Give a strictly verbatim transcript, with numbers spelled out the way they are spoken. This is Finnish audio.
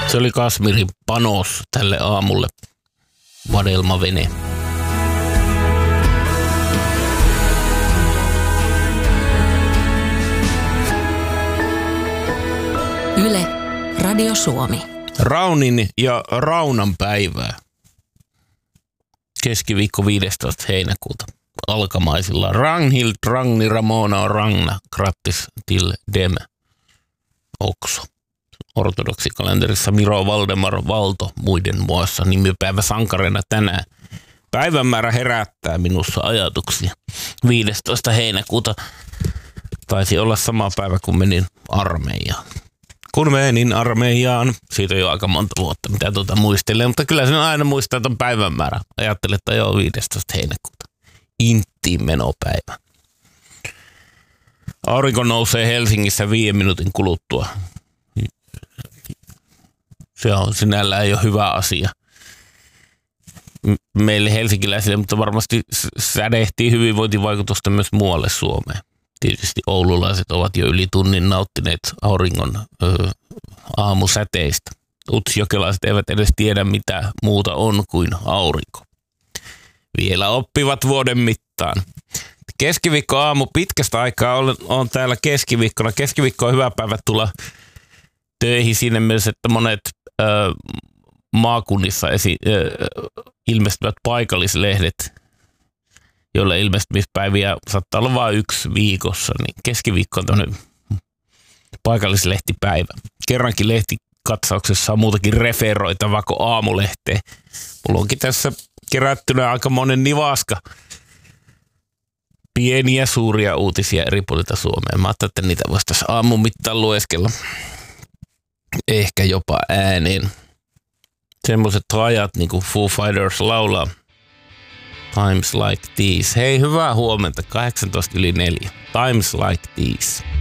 Se oli Kasmirin panos tälle aamulle. Vadelmavene. Yle, Radio Suomi. Raunin ja Raunan päivää. Keskiviikko viidestoista heinäkuuta. Alkamaisilla. Ragnhild, Ragni, Ramona, Ragna, grattis till dem också. Ortodoksikalenterissa Miro, Valdemar, Valto muiden muassa nimipäivä sankareina tänään. Päivämäärä herättää minussa ajatuksia. viidestoista heinäkuuta taisi olla sama päivä, kun menin armeijaan. Kun menin armeijaan, siitä on jo aika monta vuotta, mitä tuota muistelee, mutta kyllä sen aina muistaa tuon päivämäärän. Ajattelin, että joo, viidestoista heinäkuuta. Inttiin menopäivä. Aurinko nousee Helsingissä viiden minuutin kuluttua. Se on sinällään jo hyvä asia meille helsinkiläisille, mutta varmasti sädehtii hyvinvointivaikutusta myös muualle Suomeen. Tietysti oululaiset ovat jo yli tunnin nauttineet auringon ö, aamusäteistä. Utsjokelaiset eivät edes tiedä, mitä muuta on kuin aurinko. Vielä oppivat vuoden mittaan. Keskiviikko aamu pitkästä aikaa olen, olen täällä keskiviikkona. Keskiviikko on hyvä päivä tulla töihin siinä mielessä, että monet ö, maakunnissa esi, ö, ilmestyvät paikallislehdet, joilla ilmestymispäiviä saattaa olla vain yksi viikossa, niin keskiviikko on tämmöinen paikallislehtipäivä. Kerrankin lehtikatsauksessa on muutakin referoitavaa kuin aamulehteä. Mulla onkin tässä kerättynä aika monen nivaska pieniä suuria uutisia eri puolilta Suomea. Mä ajattelin, että niitä voisi tässä aamun mittaan lueskella. Ehkä jopa ääneen. Semmoiset rajat, niin kuin Foo Fighters laulaa. Times like these. Hei, hyvää huomenta. kahdeksantoista yli neljä. Times like these.